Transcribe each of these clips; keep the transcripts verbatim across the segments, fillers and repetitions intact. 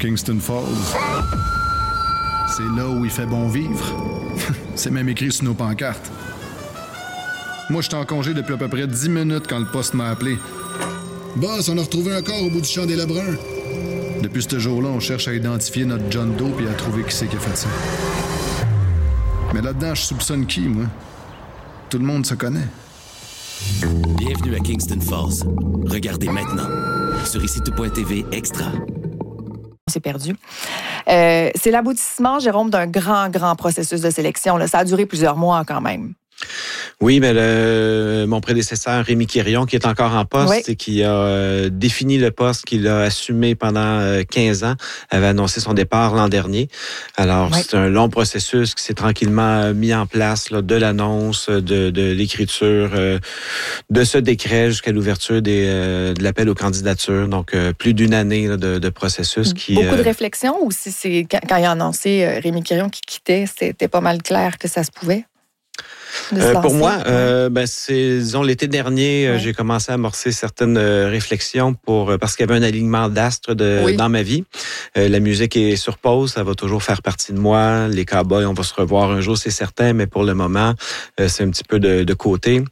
Kingston Falls. C'est là où il fait bon vivre. C'est même écrit sur nos pancartes. Moi, j'étais en congé depuis à peu près dix minutes quand le poste m'a appelé. Boss, on a retrouvé un corps au bout du champ des Lebrun. Depuis ce jour-là, on cherche à identifier notre John Doe et à trouver qui c'est qui a fait ça. Mais là-dedans, je soupçonne qui, moi? Tout le monde se connaît. Bienvenue à Kingston Falls. Regardez maintenant sur ici tout point t v Extra. On s'est perdu. Euh, c'est l'aboutissement, Jérôme, d'un grand, grand processus de sélection. Là. Ça a duré plusieurs mois quand même. Oui, mais le, mon prédécesseur, Rémi Quirion, qui est encore en poste oui. et qui a euh, défini le poste qu'il a assumé pendant euh, quinze ans, avait annoncé son départ l'an dernier. Alors, oui. c'est un long processus qui s'est tranquillement mis en place, là, de l'annonce, de, de l'écriture, euh, de ce décret jusqu'à l'ouverture des, euh, de l'appel aux candidatures. Donc, euh, plus d'une année là, de, de processus. Qui, Beaucoup euh, de réflexion, ou si c'est quand, quand il a annoncé euh, Rémi Quirion qui quittait, c'était pas mal clair que ça se pouvait? Euh, pour moi, euh, ben, c'est, disons, l'été dernier, ouais. euh, j'ai commencé à amorcer certaines euh, réflexions pour parce qu'il y avait un alignement d'astres de, oui. dans ma vie. Euh, la musique est sur pause, ça va toujours faire partie de moi. Les cowboys, on va se revoir un jour, c'est certain, mais pour le moment, euh, c'est un petit peu de, de côté.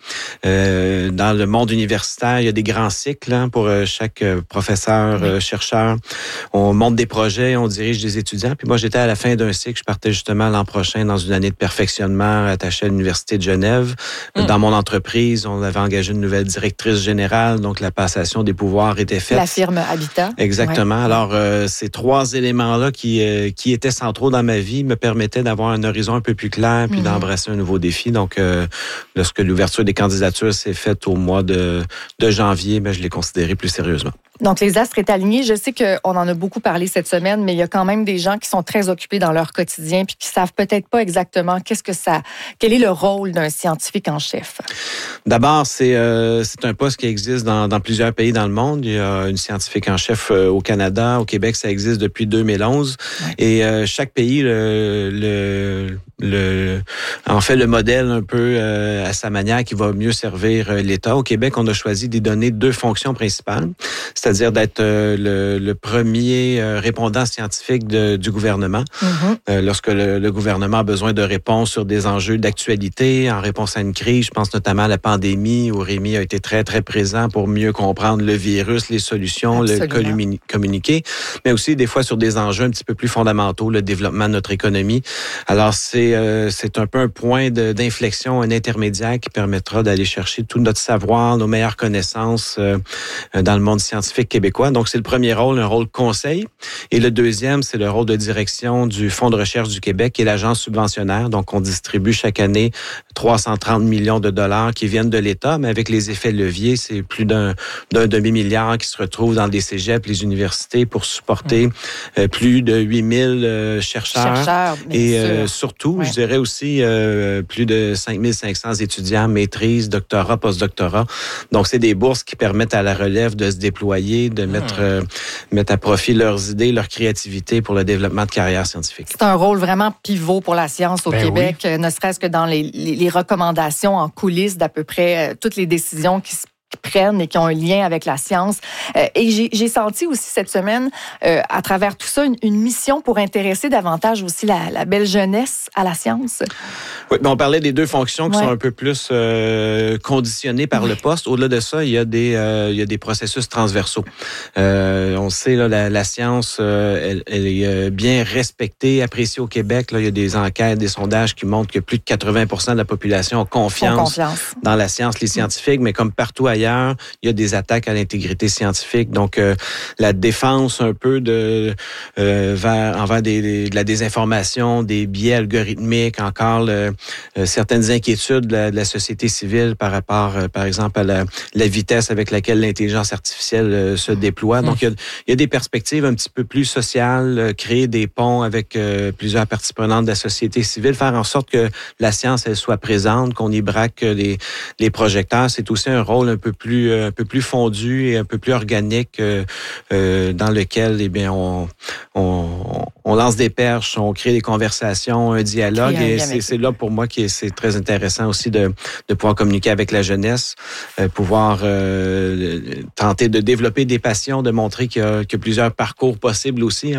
Euh, dans le monde universitaire, il y a des grands cycles hein, pour euh, chaque euh, professeur, oui. euh, chercheur. On monte des projets, on dirige des étudiants. Puis moi, j'étais à la fin d'un cycle, je partais justement l'an prochain dans une année de perfectionnement attachée à l'Université de Genève. Mmh. Dans mon entreprise, on avait engagé une nouvelle directrice générale, donc la passation des pouvoirs était faite. La firme Habitat. Exactement. Ouais. Alors, euh, ces trois éléments-là qui euh, qui étaient centraux dans ma vie me permettaient d'avoir un horizon un peu plus clair puis mmh. d'embrasser un nouveau défi. Donc, euh, lorsque l'ouverture des candidatures s'est faite au mois de, de janvier, ben, je l'ai considéré plus sérieusement. Donc, les astres est alignés. Je sais qu'on en a beaucoup parlé cette semaine, mais il y a quand même des gens qui sont très occupés dans leur quotidien puis qui savent peut-être pas exactement qu'est-ce que ça, quel est le rôle d'un scientifique en chef. D'abord, c'est euh, c'est un poste qui existe dans, dans plusieurs pays dans le monde. Il y a une scientifique en chef euh, au Canada, au Québec, ça existe depuis deux mille onze. Ouais. Et euh, chaque pays le, le le en fait le modèle un peu euh, à sa manière qui va mieux servir euh, l'État. Au Québec, on a choisi d'y donner deux fonctions principales, c'est-à-dire d'être euh, le, le premier euh, répondant scientifique de, du gouvernement. Mm-hmm. Euh, lorsque le, le gouvernement a besoin de réponses sur des enjeux d'actualité, en réponse à une crise, je pense notamment à la pandémie, où Rémi a été très, très présent pour mieux comprendre le virus, les solutions, Absolument. le communi- communiquer, mais aussi des fois sur des enjeux un petit peu plus fondamentaux, le développement de notre économie. Alors, c'est Euh, c'est un peu un point de, d'inflexion, un intermédiaire qui permettra d'aller chercher tout notre savoir, nos meilleures connaissances euh, dans le monde scientifique québécois. Donc, c'est le premier rôle, un rôle conseil. Et le deuxième, c'est le rôle de direction du Fonds de recherche du Québec et l'agence subventionnaire. Donc, on distribue chaque année trois cent trente millions de dollars qui viennent de l'État, mais avec les effets leviers, c'est plus d'un, d'un demi-milliard qui se retrouvent dans les cégeps, les universités pour supporter euh, plus de huit mille euh, chercheurs. Chercheurs, et euh, surtout, Ouais. je dirais aussi euh, plus de cinq mille cinq cents étudiants, maîtrise, doctorat, post-doctorat. Donc, c'est des bourses qui permettent à la relève de se déployer, de mettre, mmh. euh, mettre à profit leurs idées, leur créativité pour le développement de carrière scientifique. C'est un rôle vraiment pivot pour la science au ben Québec, oui. ne serait-ce que dans les, les, les recommandations en coulisses d'à peu près euh, toutes les décisions qui se prennent et qui ont un lien avec la science. Euh, et j'ai, j'ai senti aussi cette semaine, euh, à travers tout ça, une, une mission pour intéresser davantage aussi la, la belle jeunesse à la science. Oui, mais on parlait des deux fonctions qui ouais. sont un peu plus euh, conditionnées par ouais. le poste. Au-delà de ça, il y a des, euh, il y a des processus transversaux. Euh, on sait, là, la, la science, euh, elle, elle est bien respectée, appréciée au Québec. Là, il y a des enquêtes, des sondages qui montrent que plus de quatre-vingts pour cent de la population a confiance, confiance. dans la science, les scientifiques, mais comme partout ailleurs, il y a des attaques à l'intégrité scientifique. Donc, euh, la défense un peu de euh, vers, envers des, des, de la désinformation, des biais algorithmiques, encore le, euh, certaines inquiétudes de la, de la société civile par rapport, euh, par exemple, à la, la vitesse avec laquelle l'intelligence artificielle euh, se déploie. Donc, il y, a, il y a des perspectives un petit peu plus sociales, euh, créer des ponts avec euh, plusieurs parties prenantes de la société civile, faire en sorte que la science, elle soit présente, qu'on y braque les, les projecteurs. C'est aussi un rôle un peu plus un peu plus fondu et un peu plus organique euh, euh, dans lequel eh bien on, on on lance des perches, on crée des conversations, un dialogue et, et c'est, c'est là pour moi que c'est très intéressant aussi de de pouvoir communiquer avec la jeunesse, euh, pouvoir euh, tenter de développer des passions, de montrer qu'il y a, qu'il y a plusieurs parcours possibles aussi.